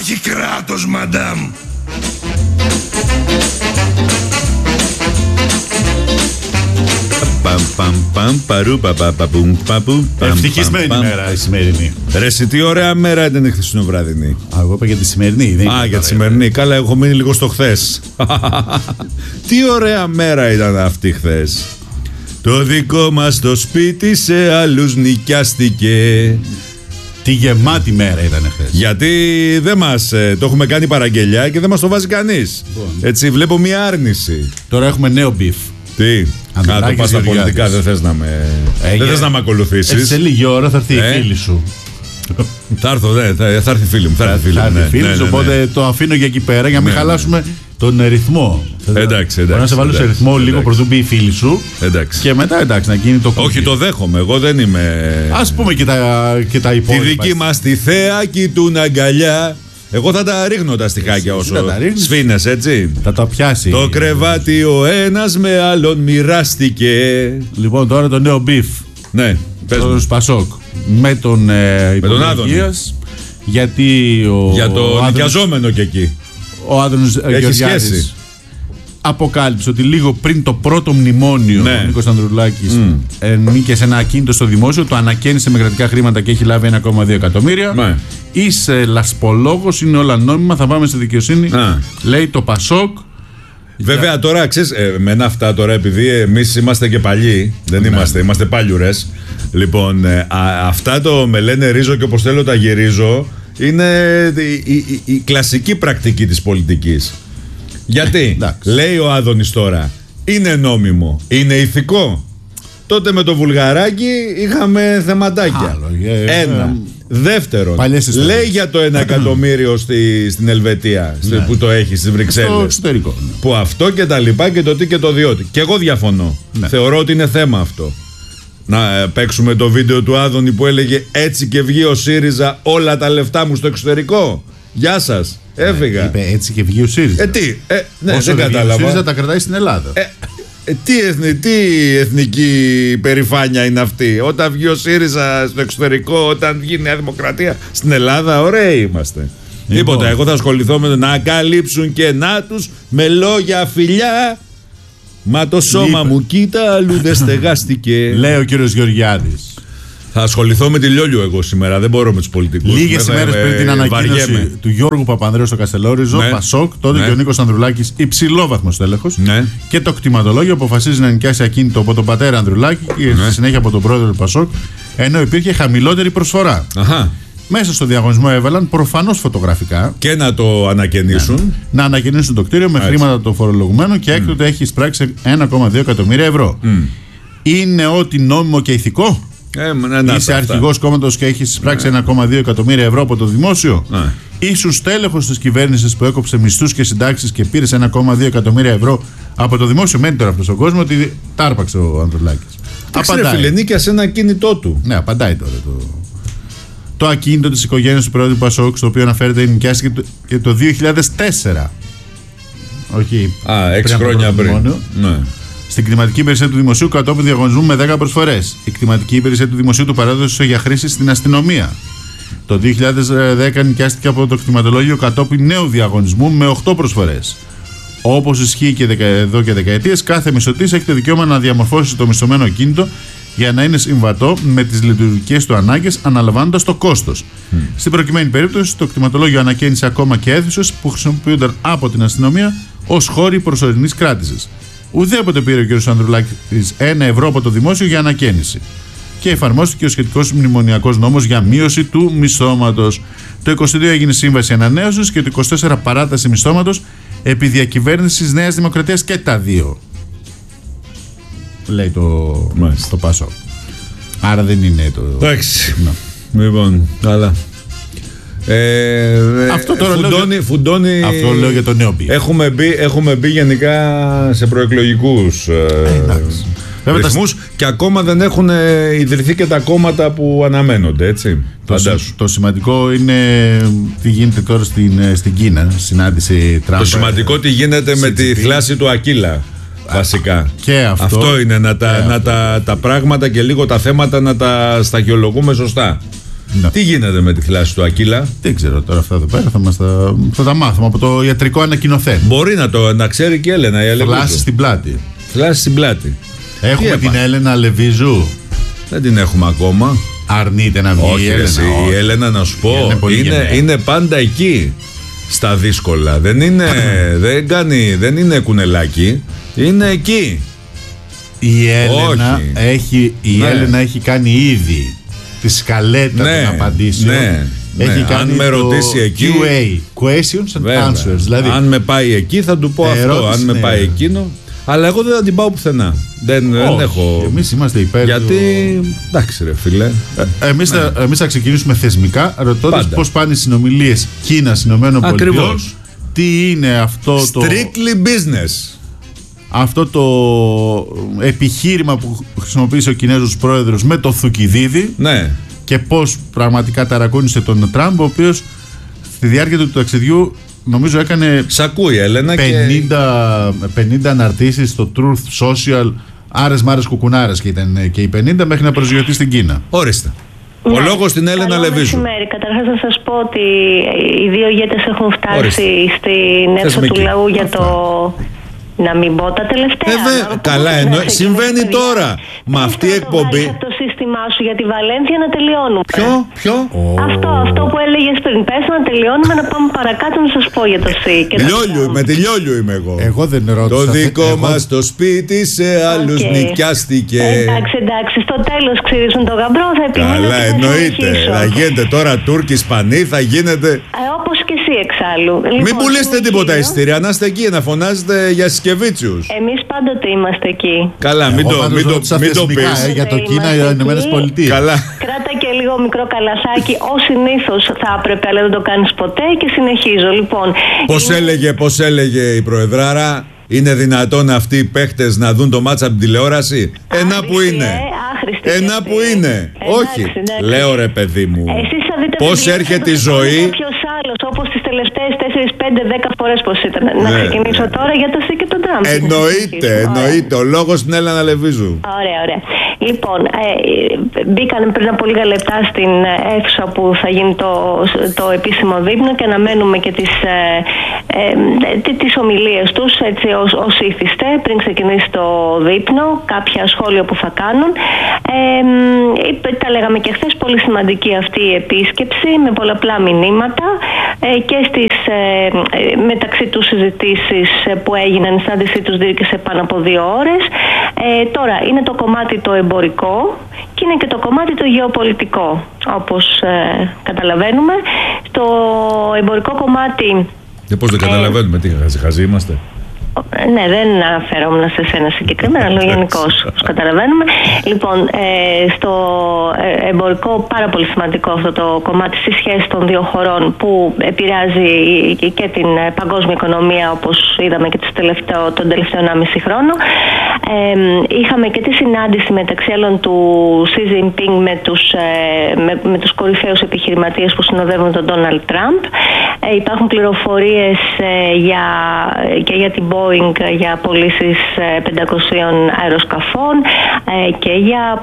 υπάρχει κράτος, μαντάμ. Ευτυχισμένη μέρα η σημερινή. Ρε εσύ, τι ωραία μέρα ήταν η χθεσινοβραδινή. Εγώ είπα για τη σημερινή. Για τη σημερινή. Καλά, έχω μείνει λίγο στο χθες. Τι ωραία μέρα ήταν αυτή χθες. Το δικό μας το σπίτι σε άλλους νοικιάστηκε. Τι γεμάτη μέρα ήταν χθες. Γιατί δεν μας το έχουμε κάνει παραγγελιά και δεν μας το βάζει κανείς. Έτσι βλέπω μια άρνηση. Τώρα έχουμε νέο μπιφ. Τι, να το πας στα πολιτικά, δεν θες να με, δεν θες να με ακολουθήσεις. Σε λίγη ώρα θα έρθει η φίλη σου. Θα έρθω, θα έρθει η φίλη μου. Θα έρθει η φίλη σου, οπότε το αφήνω για εκεί πέρα για να μην χαλάσουμε τον ρυθμό. Εντάξει. Μπορώ να σε βάλω σε ρυθμό λίγο πρωτού μπει η φίλη σου. Και μετά εντάξει να γίνει το κουμπί. Όχι, το δέχομαι, εγώ δεν είμαι. Ας πούμε και τα υπόλοιπα. Τη δική μας τη θέα κοιτούν αγκαλιά. Εγώ θα τα ρίχνω τα στιχάκια όσο σφήνες, έτσι. Θα τα πιάσει. Το κρεβάτι ο ένας με άλλον μοιράστηκε. Λοιπόν, τώρα το νέο μπιφ. Ναι, πες μου. Το Σπασόκ. Με τον Άδωνη. Γιατί για το νοικιαζόμενο και εκεί. Ο Άδωνης Γεωργιάδης αποκάλυψε ότι λίγο πριν το πρώτο μνημόνιο ο Νίκος Ανδρουλάκης νίκησε ένα ακίνητο στο δημόσιο, το ανακαίνισε με κρατικά χρήματα και έχει λάβει 1,2 εκατομμύρια. Είσαι λασπολόγος, είναι όλα νόμιμα, θα πάμε στη δικαιοσύνη. Λέει το Πασόκ. Βέβαια τώρα ξέρεις, μένα αυτά τώρα, επειδή εμείς είμαστε και παλιοί, δεν είμαστε πάλιουρες. Λοιπόν, αυτά το με λένε ρίζο και όπως θέλω τα γυρίζω είναι η κλασική πρακτική της πολιτικής. Γιατί λέει ο Άδωνης τώρα, είναι νόμιμο, είναι ηθικό. Τότε με το Βουλγαράκι είχαμε θεματάκια. Ένα. Δεύτερον, λέει για το 1 εκατομμύριο στην Ελβετία, που το έχει στις Βρυξέλλες. Στο εξωτερικό. Που αυτό και τα λοιπά και το τι και το διότι. Και εγώ διαφωνώ. Θεωρώ ότι είναι θέμα αυτό. Να παίξουμε το βίντεο του Άδωνη που έλεγε έτσι και βγει ο ΣΥΡΙΖΑ, όλα τα λεφτά μου στο εξωτερικό. Γεια σας. Έφυγα. Είπε έτσι και βγει ο ΣΥΡΙΖΑ. Δεν κατάλαβα. Ο ΣΥΡΙΖΑ τα κρατάει στην Ελλάδα. Τι εθνική περηφάνεια είναι αυτή? Όταν βγει ο ΣΥΡΙΖΑ στο εξωτερικό, όταν βγει η Νέα Δημοκρατία στην Ελλάδα, ωραίοι είμαστε. Τίποτα. Εγώ θα ασχοληθώ με το να καλύψουν κενά τους με λόγια φιλιά. Μα το σώμα μου κοίτα, αλλού δεν στεγάστηκε. Λέει ο κύριος Γεωργιάδης. Θα ασχοληθώ με τη Λιόλιο εγώ σήμερα, δεν μπορώ με τους πολιτικούς. Λίγες ημέρες πριν την ανακοίνωση του Γιώργου Παπανδρέου στο Καστελόριζο, Πασόκ, τότε και ο Νίκος Ανδρουλάκης, υψηλόβαθμος τέλεχος, και το κτηματολόγιο αποφασίζει να νοικιάσει ακίνητο από τον πατέρα Ανδρουλάκη και στη συνέχεια από τον πρόεδρο του Πασόκ, ενώ υπήρχε χαμηλότερη προσφορά. Μέσα στο διαγωνισμό έβαλαν προφανώς φωτογραφικά. Και να το ανακαινήσουν. Να ανακαινήσουν το κτίριο με χρήματα των φορολογουμένων και έκτοτε έχει εισπράξει 1,2 εκατομμύρια ευρώ. Είναι ό,τι νόμιμο και ηθικό? Είσαι αρχηγός κόμματος και έχεις εισπράξει 1,2 εκατομμύρια ευρώ από το δημόσιο? Ήσουν στέλεχος της κυβέρνησης που έκοψε μισθούς και συντάξεις και πήρες 1,2 εκατομμύρια ευρώ από το δημόσιο? Μένει τώρα αυτό στον κόσμο ότι τάρπαξε ο Ανδρουλάκης. Απαντάει. Φίλε, νίκιασε ένα κίνητό του. Ναι, απαντάει τώρα το ακίνητο της οικογένειας του πρόεδρου Πασόκ, στο οποίο αναφέρεται νοικιάστηκε και το 2004. Όχι. 6 χρόνια πριν. Στην κτηματική υπηρεσία του Δημοσίου κατόπιν διαγωνισμού με 10 προσφορές. Η κτηματική υπηρεσία του Δημοσίου του παρέδωσε για χρήση στην αστυνομία. Το 2010 νοικιάστηκε από το κτηματολόγιο κατόπιν νέου διαγωνισμού με 8 προσφορές. Όπως ισχύει και εδώ και δεκαετίες, κάθε μισθωτής έχει το δικαίωμα να διαμορφώσει το μισθωμένο ακίνητο για να είναι συμβατό με τις λειτουργικές του ανάγκες, αναλαμβάνοντας το κόστος. Στην προκειμένη περίπτωση, το κτηματολόγιο ανακαίνισε ακόμα και αίθουσες που χρησιμοποιούνταν από την αστυνομία ως χώροι προσωρινής κράτησης. Ουδέποτε πήρε ο κ. Ανδρουλάκης 1 ευρώ από το δημόσιο για ανακαίνιση. Και εφαρμόστηκε ο σχετικός μνημονιακός νόμος για μείωση του μισθώματος. Το 22 έγινε σύμβαση ανανέωσης και το 24 παράταση μισθώματος επί διακυβέρνησης Νέας Δημοκρατίας και τα δύο. Λέει το Πάσο. Άρα δεν είναι το. Εντάξει. Λοιπόν, καλά. Αυτό τώρα φουντώνει. Αυτό λέω για το νέο μπι. Έχουμε μπει γενικά σε προεκλογικούς ρυθμούς και ακόμα δεν έχουν ιδρυθεί και τα κόμματα που αναμένονται, έτσι. Το σημαντικό είναι τι γίνεται τώρα στην Κίνα, συνάντηση Τραμπ. Το σημαντικό τι γίνεται με τη θλάση του Ακίλα. Βασικά. Και αυτό είναι τα πράγματα και λίγο τα θέματα να τα σταχυολογούμε σωστά. Ναι. Τι γίνεται με τη θλάση του Ακύλα? Δεν ξέρω τώρα αυτά εδώ πέρα, θα τα μάθουμε από το ιατρικό ανακοινωθέν. Μπορεί να ξέρει και η Έλενα. Θλάση στην πλάτη. Θλάση στην πλάτη. Έχουμε την Έλενα Λεβίζου. Δεν την έχουμε ακόμα. Αρνείται να βγει. Όχι, η Έλενα. Η Έλενα, να σου πω, είναι πάντα εκεί. Στα δύσκολα. Δεν είναι κουνελάκι. Είναι εκεί. Η Έλενα έχει κάνει ήδη τη σκαλέτα των απαντήσεων. Έχει κάνει αν με ρωτήσει εκεί, QA, questions and answers. Δηλαδή, αν με πάει εκεί θα του πω αυτό, αν με πάει εκείνο. Αλλά εγώ δεν θα την πάω πουθενά. Δεν έχω. Εμείς είμαστε υπέρ. Γιατί. Εντάξει, ρε φίλε. Εμείς θα ξεκινήσουμε θεσμικά, ρωτώντας πώς πάνε οι συνομιλίες Κίνας Ηνωμένων Πολιτειών. Τι είναι αυτό το. Strictly business. Αυτό το επιχείρημα που χρησιμοποίησε ο Κινέζος πρόεδρος με το Θουκυδίδη. Ναι. Και πώς πραγματικά ταρακούνησε τον Τραμπ, ο οποίος στη διάρκεια του ταξιδιού νομίζω έκανε. Σ' ακούει, Έλενα. 50 αναρτήσεις στο Truth Social. Άρες μάρες κουκουνάρες και ήταν και οι 50 μέχρι να προσγειωθεί στην Κίνα. Ορίστε. Ο λόγος στην Έλενα Λεβίζου. Καταρχάς να σας πω ότι οι δύο ηγέτες έχουν φτάσει στην αίθουσα του λαού για το. Να μην πω τα τελευταία. Καλά, συμβαίνει τώρα. Μα αυτή η εκπομπή. Το σύστημά σου για τη Βαλένθια να τελειώνουμε. Ποιο? Αυτό που έλεγες πριν. Πες να τελειώνουμε, να πάμε παρακάτω να σας πω για το ΣΥ. Με τη Λιόλιου είμαι εγώ. Εγώ δεν ρώτησα. Το δικό μας το σπίτι σε άλλους νοικιάστηκε. Εντάξει. Στο τέλος ξυρίζουν το γαμπρό, θα επιμείνω. Καλά, εννοείται. Θα γίνεται τώρα Τούρκοι Ισπανοί, θα γίνεται. Όπως και εσύ εξάλλου. Μην πουλήσετε τίποτα εισιτήρια, να είστε εκεί, να φωνάζετε για Συσκευίτσιους. Εμείς πάντοτε είμαστε εκεί. Καλά, μην το πεις. Για το Κίνα, οι Ηνωμένες Πολιτείες. Καλά. Κράτα και λίγο μικρό καλαθάκι, ως συνήθως θα έπρεπε, αλλά δεν το κάνεις ποτέ και συνεχίζω. Λοιπόν. Πώς έλεγε η Προεδράρα, είναι δυνατόν αυτοί οι παίχτες να δουν το μάτσα από την τηλεόραση? Που είναι. Που είναι. Όχι. Λέω ρε παιδί μου. Πώς έρχεται η ζωή. Όπως τις τελευταίες 4, 5, 10 φορές πως ήταν. Να ξεκινήσω τώρα για το ΣΥ και τον Τραμπ. Εννοείται. Ο λόγος στην Έλενα Λεβίζου. Ωραία. Λοιπόν, μπήκαν πριν από λίγα λεπτά στην αίθουσα που θα γίνει το επίσημο δείπνο και αναμένουμε και τις ομιλίες τους, έτσι ως ήθιστε, πριν ξεκινήσει το δείπνο, κάποια σχόλια που θα κάνουν. Τα λέγαμε και χθες, πολύ σημαντική αυτή η επίσκεψη με πολλαπλά μηνύματα και στις μεταξύ τους συζητήσεις που έγιναν, η συνάντησή τους διήρκησε πάνω από 2 ώρες. Τώρα είναι το κομμάτι το εμπορικό και είναι και το κομμάτι το γεωπολιτικό, όπως καταλαβαίνουμε. Το εμπορικό κομμάτι. Πώς δεν καταλαβαίνουμε, τι χαζοί είμαστε? Ναι, δεν αναφέρομαι σε σένα συγκεκριμένα, αλλά γενικώς καταλαβαίνουμε. Λοιπόν, στο εμπορικό πάρα πολύ σημαντικό αυτό το κομμάτι στη σχέση των δύο χωρών που επηρεάζει και την παγκόσμια οικονομία, όπως είδαμε και τον τελευταίο 1,5 χρόνο. Είχαμε και τη συνάντηση μεταξύ άλλων του Xi Jinping με τους κορυφαίους επιχειρηματίες που συνοδεύουν τον Donald Trump. Υπάρχουν πληροφορίες και για την Boeing για πωλήσεις 500 αεροσκαφών και για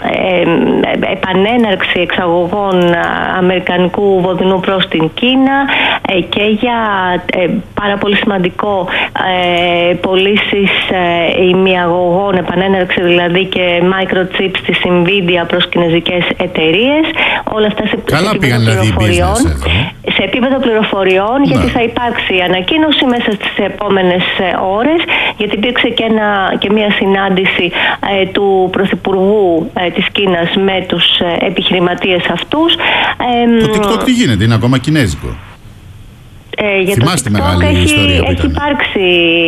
επανέναρξη εξαγωγών αμερικανικού βοδινού προς την Κίνα και για πάρα πολύ σημαντικό πωλήσεις ημιαγωγών, επανέναρξη δηλαδή και microchips της Nvidia προς κινέζικες εταιρείες. Όλα αυτά σε επίπεδο πληροφοριών. Σε επίπεδο πληροφοριών, γιατί θα υπάρξει ανακοίνωση μέσα στις επόμενες ώρες, γιατί υπήρξε και μια συνάντηση του Πρωθυπουργού της Κίνας με τους επιχειρηματίες αυτούς. Το TikTok τι γίνεται, είναι ακόμα κινέζικο? Θυμάστε μεγάλη ιστορία που έχει υπάρξει,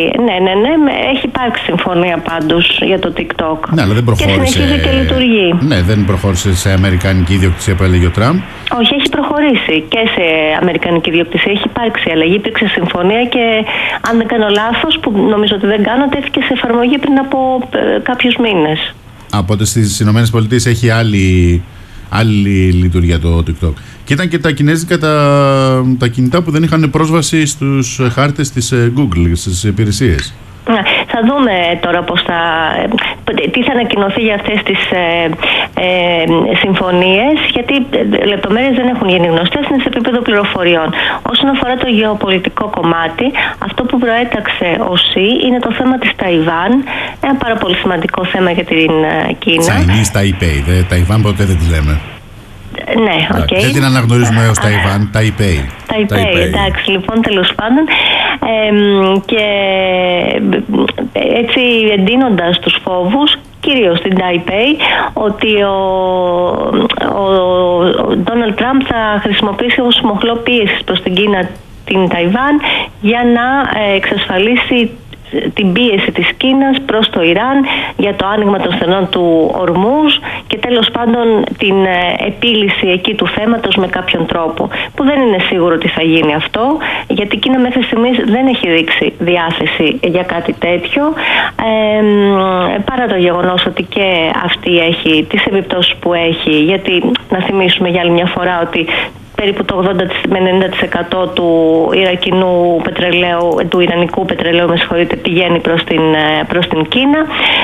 έχει υπάρξει συμφωνία πάντως για το TikTok. Ναι, αλλά δεν προχώρησε. Και συνεχίζει και λειτουργεί. Ναι, δεν προχώρησε σε αμερικανική ιδιοκτησία που έλεγε ο Τραμπ. Όχι, έχει προχωρήσει και σε αμερικανική ιδιοκτησία. Έχει υπάρξει αλλαγή, υπήρξε συμφωνία και αν δεν κάνω λάθος, που νομίζω ότι δεν κάνω, τέθηκε σε εφαρμογή πριν από κάποιους μήνες. Οπότε στις ΗΠΑ έχει άλλη λειτουργία το TikTok. Και ήταν και τα κινέζικα τα κινητά που δεν είχαν πρόσβαση στους χάρτες της Google, στις υπηρεσίες. Θα δούμε τώρα τι θα ανακοινωθεί για αυτές τις συμφωνίες, γιατί λεπτομέρειες δεν έχουν γίνει γνωστές, είναι σε επίπεδο πληροφοριών. Όσον αφορά το γεωπολιτικό κομμάτι, αυτό που προέταξε ο ΣΥ είναι το θέμα της Ταϊβάν, ένα πάρα πολύ σημαντικό θέμα για την Κίνα. Chinese Taipei, Ταϊβάν ποτέ δεν τη λέμε. Ναι, οκ. Δεν την αναγνωρίζουμε ως Ταϊβάν, Taipei. Taipei, εντάξει, λοιπόν, τέλος πάντων. Και έτσι εντείνοντας τους φόβους, κυρίως στην Taipei, ότι ο Ντόναλντ Τραμπ θα χρησιμοποιήσει ως μοχλό πίεσης προς την Κίνα την Ταϊβάν για να εξασφαλίσει την πίεση της Κίνας προς το Ιράν για το άνοιγμα των στενών του Ορμούζ και τέλος πάντων την επίλυση εκεί του θέματος με κάποιον τρόπο, που δεν είναι σίγουρο ότι θα γίνει αυτό, γιατί η Κίνα μέχρι στιγμής δεν έχει δείξει διάθεση για κάτι τέτοιο, παρά το γεγονός ότι και αυτή έχει τις επιπτώσεις που έχει, γιατί να θυμίσουμε για άλλη μια φορά ότι περίπου το 80 με 90% του ιρανικού πετρελαίου πηγαίνει προς την Κίνα.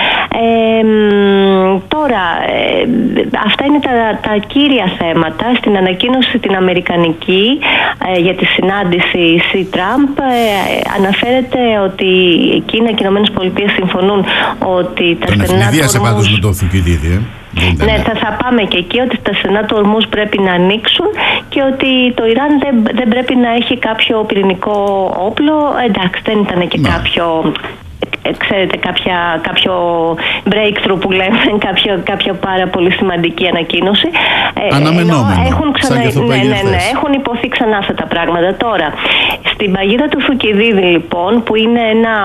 Τώρα, αυτά είναι τα κύρια θέματα. Στην ανακοίνωση την αμερικανική για τη συνάντηση ΣΥ-Τραμπ αναφέρεται ότι η Κίνα και οι Ηνωμένες Πολιτείες συμφωνούν ότι τα στενά του Ορμούζ... πάντως με το Θουκυδίδη, Ναι, θα πάμε και εκεί, ότι τα στενά του Ορμούζ πρέπει να ανοίξουν και ότι το Ιράν δεν πρέπει να έχει κάποιο πυρηνικό όπλο. Εντάξει, δεν ήταν και κάποιο... Ξέρετε, κάποιο breakthrough που λέμε, κάποια πάρα πολύ σημαντική ανακοίνωση. Αναμενόμενο. Έχουν υποθεί ξανά αυτά τα πράγματα. Τώρα, στην παγίδα του Θουκυδίδη, λοιπόν, που είναι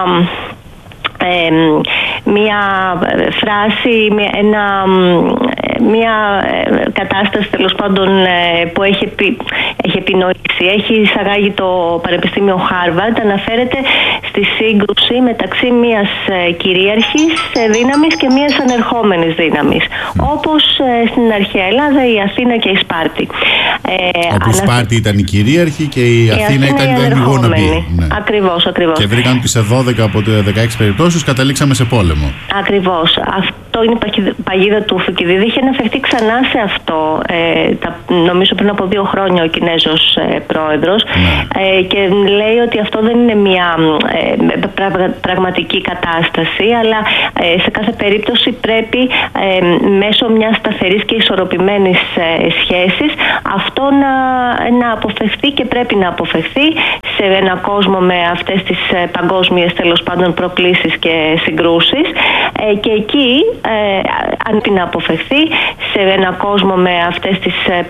μια φράση, μια κατάσταση τέλος πάντων που έχει επινοήσει, έχει εισαγάγει το Πανεπιστήμιο Χάρβαρντ, αναφέρεται στη σύγκρουση μεταξύ μιας κυρίαρχης δύναμης και μιας ανερχόμενης δύναμης, όπως στην αρχαία Ελλάδα η Αθήνα και η Σπάρτη. Όπου η Σπάρτη ήταν η κυρίαρχη και η Αθήνα ήταν η ανερχόμενη. Ακριβώς. Και βρήκαν ότι σε 12 από 16 περιπτώσεις καταλήξαμε σε πόλεμο. Ακριβώς. Αυτό είναι η παγίδα του Θουκυδίδη. Είχε αναφερθεί ξανά σε αυτό, νομίζω πριν από 2 χρόνια, ο Κινέζος πρόεδρος, και λέει ότι αυτό δεν είναι μια πραγματική κατάσταση, αλλά σε κάθε περίπτωση πρέπει μέσω μιας σταθερής και ισορροπημένης σχέσης αυτό να αποφευχθεί και πρέπει να αποφευχθεί σε ένα κόσμο με αυτές τις παγκόσμιες τέλος πάντων προκλήσεις και συγκρούσεις, και εκεί αν να αποφευχθεί σε ένα κόσμο με αυτές τις